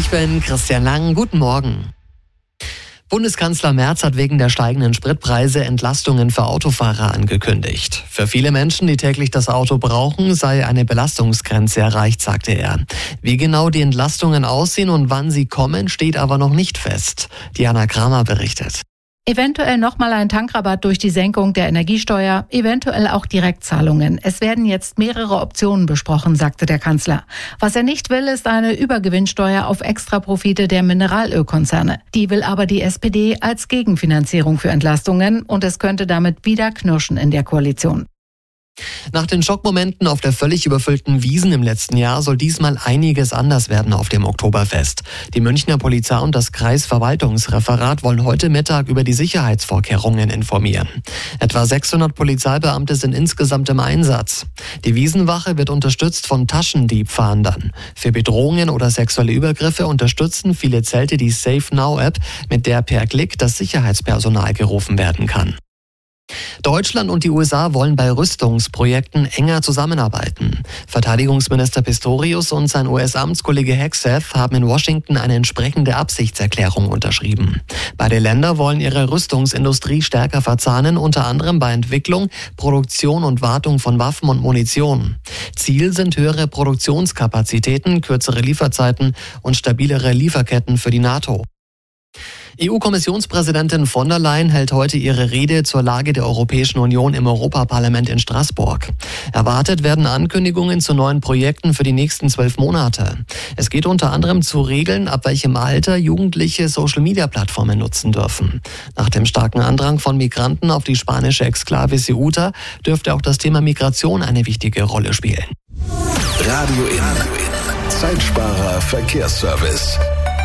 Ich bin Christian Lang. Guten Morgen. Bundeskanzler Merz hat wegen der steigenden Spritpreise Entlastungen für Autofahrer angekündigt. Für viele Menschen, die täglich das Auto brauchen, sei eine Belastungsgrenze erreicht, sagte er. Wie genau die Entlastungen aussehen und wann sie kommen, steht aber noch nicht fest. Diana Kramer berichtet. Eventuell nochmal ein Tankrabatt durch die Senkung der Energiesteuer, eventuell auch Direktzahlungen. Es werden jetzt mehrere Optionen besprochen, sagte der Kanzler. Was er nicht will, ist eine Übergewinnsteuer auf Extraprofite der Mineralölkonzerne. Die will aber die SPD als Gegenfinanzierung für Entlastungen und es könnte damit wieder knirschen in der Koalition. Nach den Schockmomenten auf der völlig überfüllten Wiesn im letzten Jahr soll diesmal einiges anders werden auf dem Oktoberfest. Die Münchner Polizei und das Kreisverwaltungsreferat wollen heute Mittag über die Sicherheitsvorkehrungen informieren. Etwa 600 Polizeibeamte sind insgesamt im Einsatz. Die Wiesenwache wird unterstützt von Taschendiebfahndern. Für Bedrohungen oder sexuelle Übergriffe unterstützen viele Zelte die Safe Now App, mit der per Klick das Sicherheitspersonal gerufen werden kann. Deutschland und die USA wollen bei Rüstungsprojekten enger zusammenarbeiten. Verteidigungsminister Pistorius und sein US-Amtskollege Hegseth haben in Washington eine entsprechende Absichtserklärung unterschrieben. Beide Länder wollen ihre Rüstungsindustrie stärker verzahnen, unter anderem bei Entwicklung, Produktion und Wartung von Waffen und Munition. Ziel sind höhere Produktionskapazitäten, kürzere Lieferzeiten und stabilere Lieferketten für die NATO. EU-Kommissionspräsidentin von der Leyen hält heute ihre Rede zur Lage der Europäischen Union im Europaparlament in Straßburg. Erwartet werden Ankündigungen zu neuen Projekten für die nächsten 12 Monate. Es geht unter anderem zu Regeln, ab welchem Alter Jugendliche Social-Media-Plattformen nutzen dürfen. Nach dem starken Andrang von Migranten auf die spanische Exklave Ceuta dürfte auch das Thema Migration eine wichtige Rolle spielen. Radio In. Zeitsparer Verkehrsservice.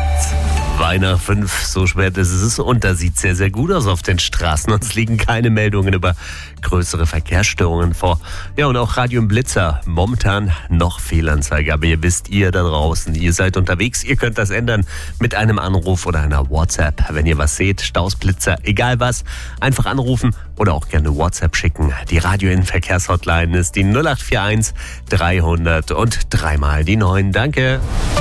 2 nach 5, so spät ist es und da sieht es sehr, sehr gut aus auf den Straßen. Uns liegen keine Meldungen über größere Verkehrsstörungen vor. Ja, und auch Radio im Blitzer, momentan noch Fehlanzeige. Aber ihr wisst, ihr da draußen, ihr seid unterwegs, ihr könnt das ändern mit einem Anruf oder einer WhatsApp. Wenn ihr was seht, Staus, Blitzer, egal was, einfach anrufen oder auch gerne WhatsApp schicken. Die Radio in Verkehrshotline ist die 0841 300 und 3 mal die 9. Danke.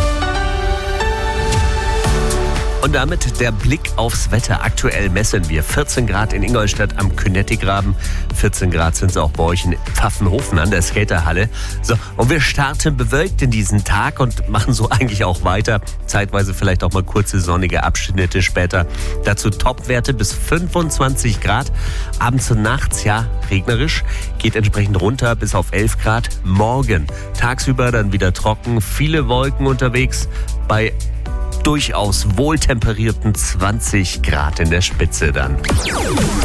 Und damit der Blick aufs Wetter. Aktuell messen wir 14 Grad in Ingolstadt am Künettigraben. 14 Grad sind es auch bei euch in Pfaffenhofen an der Skaterhalle. So, und wir starten bewölkt in diesen Tag und machen so eigentlich auch weiter. Zeitweise vielleicht auch mal kurze sonnige Abschnitte später. Dazu Topwerte bis 25 Grad. Abends und nachts, ja, regnerisch. Geht entsprechend runter bis auf 11 Grad. Morgen tagsüber dann wieder trocken. Viele Wolken unterwegs bei durchaus wohltemperierten 20 Grad in der Spitze dann.